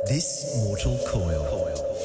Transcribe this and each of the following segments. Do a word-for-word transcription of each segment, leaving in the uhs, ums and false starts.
This Mortal Coil.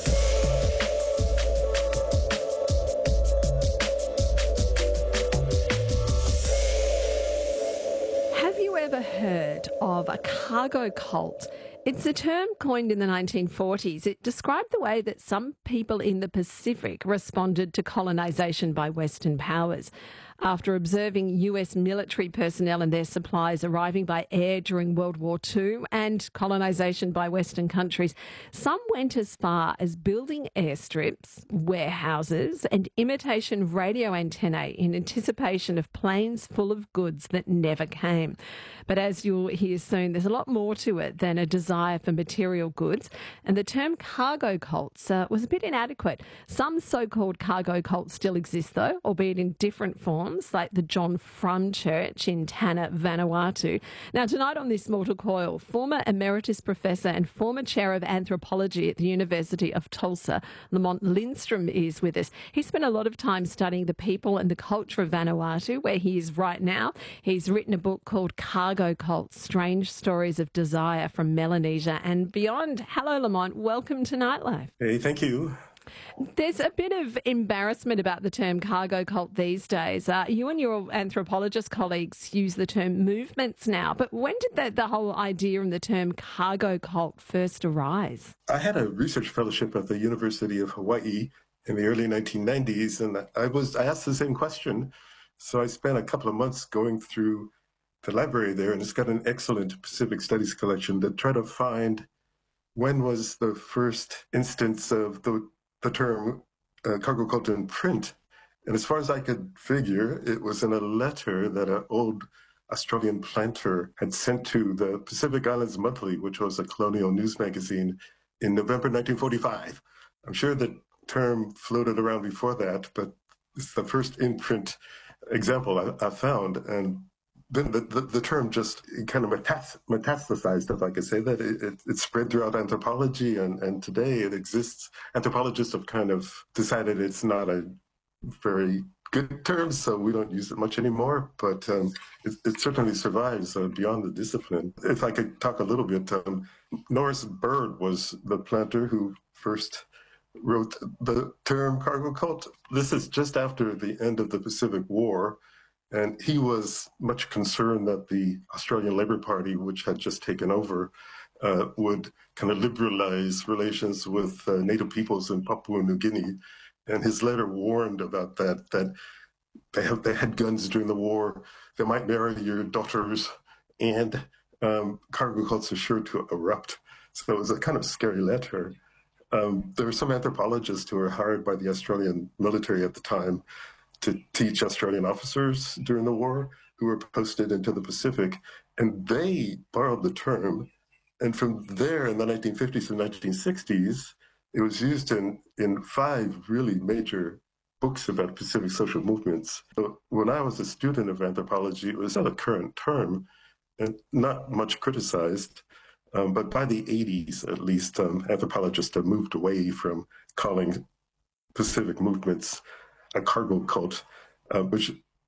Have you ever heard of a cargo cult? It's a term coined in the nineteen forties. It described the way that some people in the Pacific responded to colonisation by Western powers. After observing U S military personnel and their supplies arriving by air during World War Two and colonisation by Western countries, some went as far as building airstrips, warehouses and imitation radio antennae in anticipation of planes full of goods that never came. But as you'll hear soon, there's a lot more to it than a desire for material goods, and the term cargo cults uh, was a bit inadequate. Some so-called cargo cults still exist though, albeit in different forms, like the John Frum Church in Tanna, Vanuatu. Now, tonight on This Mortal Coil, former emeritus professor and former chair of anthropology at the University of Tulsa, Lamont Lindstrom, is with us. He spent a lot of time studying the people and the culture of Vanuatu, where he is right now. He's written a book called Cargo Cults, Strange Stories of Desire from Melanesia and Beyond. Hello, Lamont. Welcome to Nightlife. Hey, thank you. There's a bit of embarrassment about the term cargo cult these days. Uh, you and your anthropologist colleagues use the term movements now, but when did the, the whole idea and the term cargo cult first arise? I had a research fellowship at the University of Hawaii in the early nineteen nineties, and I was I asked the same question. So I spent a couple of months going through the library there, and it's got an excellent Pacific Studies collection that tried to find when was the first instance of the the term uh, cargo cult in print. And as far as I could figure, it was in a letter that an old Australian planter had sent to the Pacific Islands Monthly, which was a colonial news magazine, in November nineteen forty-five. I'm sure the term floated around before that, but it's the first in-print example I, I found. And then the, the, the term just kind of metas- metastasized, if I could say that. It, it, it spread throughout anthropology, and, and today it exists. Anthropologists have kind of decided it's not a very good term, so we don't use it much anymore, but um, it, it certainly survives uh, beyond the discipline. If I could talk a little bit, um, Norris Bird was the planter who first wrote the term cargo cult. This is just after the end of the Pacific War. And he was much concerned that the Australian Labor Party, which had just taken over, uh, would kind of liberalize relations with uh, native peoples in Papua New Guinea. And his letter warned about that, that they, have, they had guns during the war, they might marry your daughters, and um, cargo cults are sure to erupt. So it was a kind of scary letter. Um, there were some anthropologists who were hired by the Australian military at the time to teach Australian officers during the war who were posted into the Pacific. And they borrowed the term. And from there, in the nineteen fifties and nineteen sixties, it was used in, in five really major books about Pacific social movements. So when I was a student of anthropology, it was not a current term and not much criticized. Um, but by the eighties, at least, um, anthropologists have moved away from calling Pacific movements a cargo cult, uh, which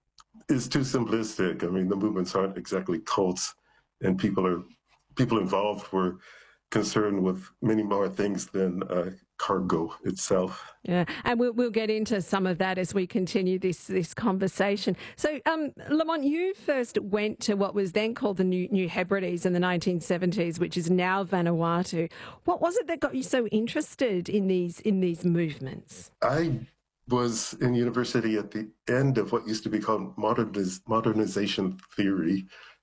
is too simplistic. I mean, the movements aren't exactly cults, and people are people involved were concerned with many more things than uh, cargo itself. Yeah, and we'll, we'll get into some of that as we continue this this conversation. So, um, Lamont, you first went to what was then called the New, New Hebrides in the nineteen seventies, which is now Vanuatu. What was it that got you so interested in these in these movements? I was in university at the end of what used to be called moderniz- modernization theory.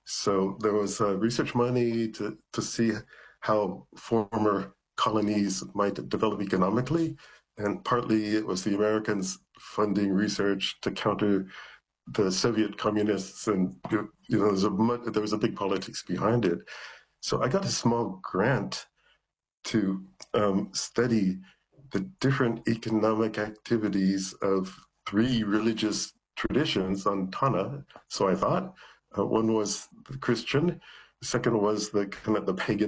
So there was uh, research money to, to see how former colonies might develop economically. And partly it was the Americans funding research to counter the Soviet communists. And, you know, there was a, there was a big politics behind it. So I got a small grant to um, study the different economic activities of three religious traditions on Tanna. So I thought uh, one was the Christian, the second was the kind of the pagan,